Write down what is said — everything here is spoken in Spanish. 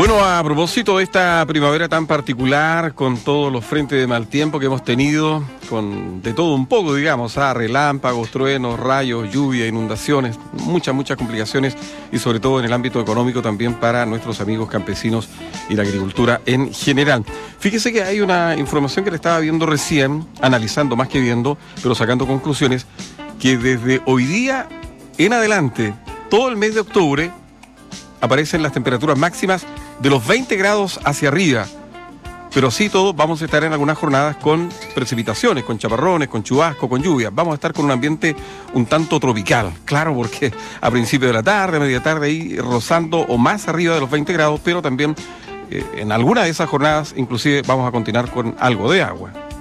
Bueno, a propósito de esta primavera tan particular, con todos los frentes de mal tiempo que hemos tenido, con de todo un poco, digamos, relámpagos, truenos, rayos, lluvia, inundaciones, muchas complicaciones y sobre todo en el ámbito económico también para nuestros amigos campesinos y la agricultura en general. Fíjese que hay una información que le estaba viendo recién, analizando más que viendo, pero sacando conclusiones, que desde hoy día en adelante, todo el mes de octubre, aparecen las temperaturas máximas de los 20 grados hacia arriba. Pero sí, todos vamos a estar en algunas jornadas con precipitaciones, con chaparrones, con chubasco, con lluvia. Vamos a estar con un ambiente un tanto tropical. Claro, porque a principios de la tarde, a media tarde, ahí rozando o más arriba de los 20 grados, pero también en alguna de esas jornadas, inclusive, vamos a continuar con algo de agua.